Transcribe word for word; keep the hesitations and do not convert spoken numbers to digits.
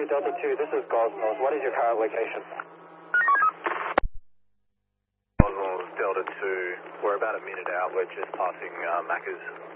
Delta two, this is Cosmos. What is your current location? Cosmos, Delta two. We're about a minute out. We're just passing uh, Macca's.